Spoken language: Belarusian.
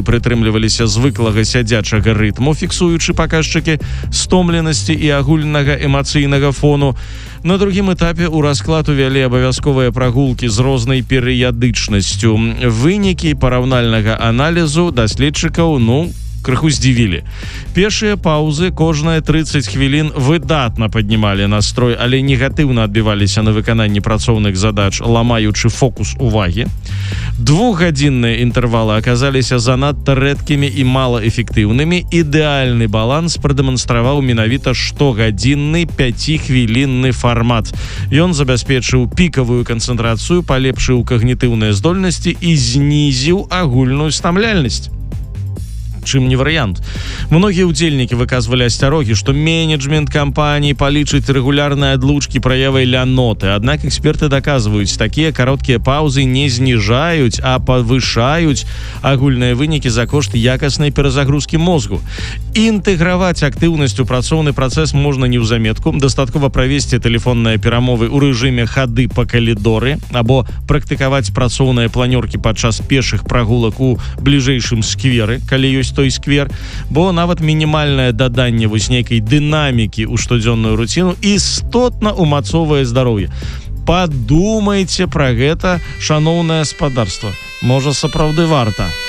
прытрымліваліся звыклага сядзячага рытму, фіксуючы паказчыкі стомленасці і агульнага эмацыйнага фону. На другім этапе ў расклад увялі абавязковыя прагулкі з рознай перыядычнасцю. Вынікі параўнальнага аналізу даследчыкаў, крыху здзівілі. Першыя паўзы кожныя 30 хвілін выдатна паднімалі настрой, але негатыўна адбіваліся на выкананні працоўных задач, ламаючы фокус увагі. Двухгадзінныя інтэрвалы аказаліся занадта рэдкімі і малаэфектыўнымі. Ідэальны баланс прадэманстраваў менавіта штогадзінны 5-хвілінны фармат. Ён забяспечыў пікавую канцэнтрацыю, палепшыў кагнітыўныя здольнасці і знізіў агульную стамляльнасць. Чым не варыянт. Многія ўдзельнікі выказвалі асцярогі, што менеджмент кампаній палічыць рэгулярныя адлучкі праявай ляноты. Аднак эксперты даказваюць, такія кароткія паўзы не зніжаюць, а павышаюць агульныя вынікі за кошт якаснай перазагрузкі мозгу. Інтэграваць актыўнасць у працоўны працэс можна неўзаметку. Дастаткова правесці тэлефонныя перамовы ў рэжыме хады па калідоры або практыкаваць працоўныя планёркі падчас пешых прагулак у бліжэйшым скверы, калі ёсць той сквер, бо нават мінімальнае даданне вось нейкай дынамікі ў штодзённую руціну істотна умацоўвае здароўе. Падумайце пра гэта, шаноўнае гаспадарства. Можа, сапраўды варта.